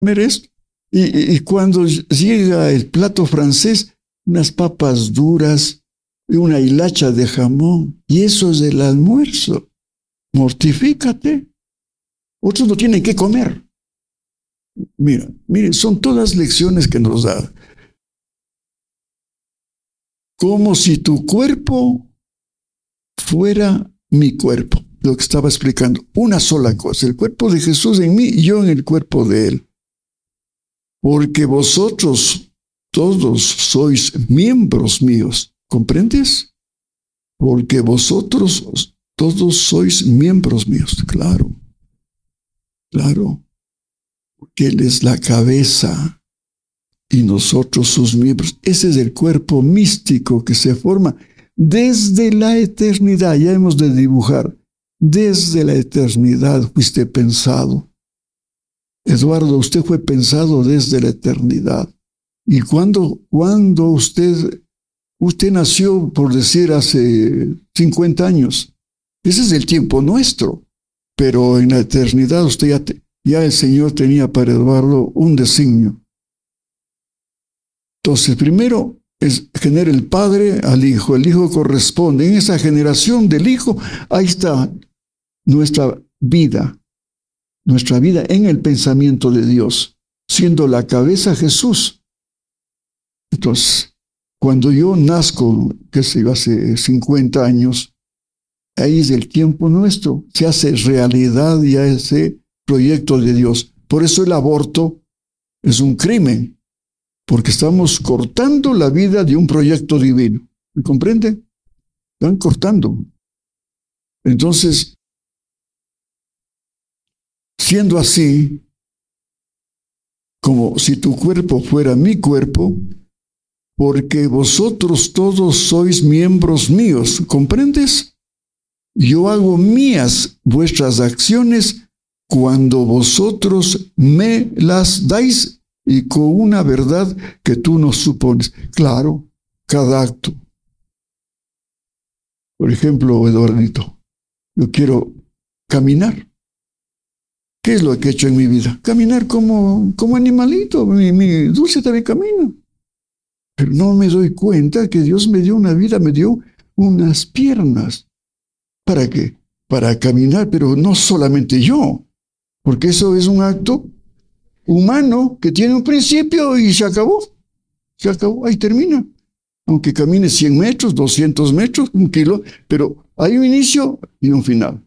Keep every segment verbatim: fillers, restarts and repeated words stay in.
esto. Y, y, y cuando llega el plato francés, unas papas duras y una hilacha de jamón, y eso es el almuerzo. Mortifícate. Otros no tienen que comer. Mira, mire, son todas lecciones que nos da. Como si tu cuerpo fuera mi cuerpo. Lo que estaba explicando. Una sola cosa. El cuerpo de Jesús en mí y yo en el cuerpo de Él. Porque vosotros todos sois miembros míos. ¿Comprendes? Porque vosotros todos sois miembros míos. Claro. Claro. Porque Él es la cabeza y nosotros sus miembros. Ese es el cuerpo místico que se forma desde la eternidad. Ya hemos de dibujar. Desde la eternidad fuiste pensado. Eduardo, usted fue pensado desde la eternidad. Y cuando, cuando usted, usted nació, por decir, hace cincuenta años. Ese es el tiempo nuestro. Pero en la eternidad usted ya, te, ya el Señor tenía para Eduardo un designio. Entonces, primero es, genera el Padre al Hijo. El Hijo corresponde. En esa generación del Hijo, ahí está nuestra vida. Nuestra vida en el pensamiento de Dios, siendo la cabeza Jesús. Entonces, cuando yo nazco, que se iba hace cincuenta años, ahí es el tiempo nuestro, se hace realidad ya ese proyecto de Dios. Por eso el aborto es un crimen, porque estamos cortando la vida de un proyecto divino. ¿Me comprende? Están cortando. Entonces, siendo así, como si tu cuerpo fuera mi cuerpo, porque vosotros todos sois miembros míos, ¿comprendes? Yo hago mías vuestras acciones cuando vosotros me las dais y con una verdad que tú no supones. Claro, cada acto. Por ejemplo, Eduardito, yo quiero caminar. ¿Qué es lo que he hecho en mi vida? Caminar como, como animalito. Mi, mi Dulce también camina. Pero no me doy cuenta que Dios me dio una vida, me dio unas piernas. ¿Para qué? Para caminar, pero no solamente yo. Porque eso es un acto humano que tiene un principio y se acabó. Se acabó, ahí termina. Aunque camine cien metros, doscientos metros, un kilo, pero hay un inicio y un final.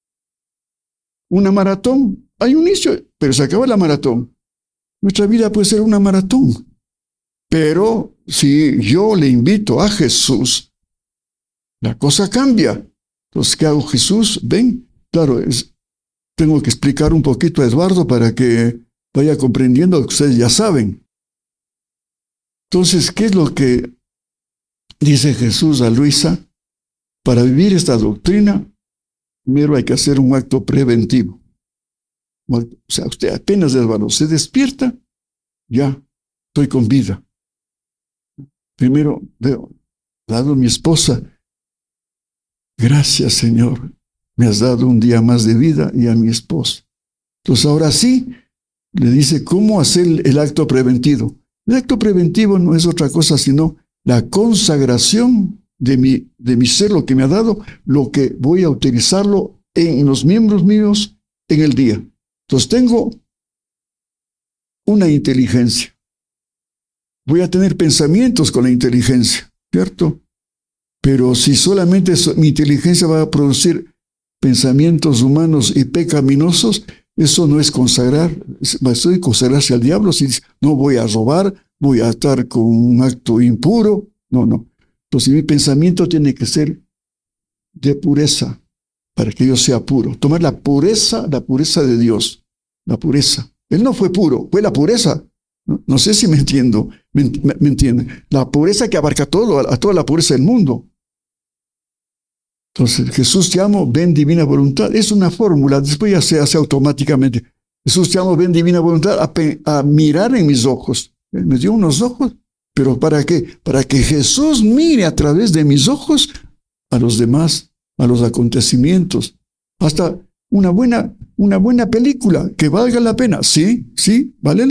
Una maratón, hay un inicio, pero se acaba la maratón. Nuestra vida puede ser una maratón. Pero si yo le invito a Jesús, la cosa cambia. Entonces, ¿qué hago? Jesús, ven. Claro, es, tengo que explicar un poquito a Eduardo para que vaya comprendiendo lo que ustedes ya saben. Entonces, ¿qué es lo que dice Jesús a Luisa? Para vivir esta doctrina, primero hay que hacer un acto preventivo. O sea, usted apenas, Eduardo, se despierta, ya, estoy con vida. Primero, veo, dado a mi esposa, gracias, Señor, me has dado un día más de vida y a mi esposa. Entonces, ahora sí, le dice, ¿cómo hacer el acto preventivo? El acto preventivo no es otra cosa sino la consagración de mi, de mi ser, lo que me ha dado, lo que voy a utilizarlo en los miembros míos en el día. Entonces tengo una inteligencia. Voy a tener pensamientos con la inteligencia, ¿cierto? Pero si solamente eso, mi inteligencia va a producir pensamientos humanos y pecaminosos, eso no es consagrar, estoy consagrarse al diablo. Si no voy a robar, voy a estar con un acto impuro. No, no. Entonces mi pensamiento tiene que ser de pureza, para que yo sea puro. Tomar la pureza, la pureza de Dios, la pureza. Él no fue puro, fue la pureza. No, no sé si me entiendo, me, me, me entienden. La pureza que abarca todo, a, a toda la pureza del mundo. Entonces, Jesús te amo, ven divina voluntad. Es una fórmula, después ya se hace automáticamente. Jesús te amo, ven divina voluntad, a, a mirar en mis ojos. Él me dio unos ojos, pero ¿para qué? Para que Jesús mire a través de mis ojos a los demás, a los acontecimientos. Hasta una buena, una buena película que valga la pena. Sí, sí, vale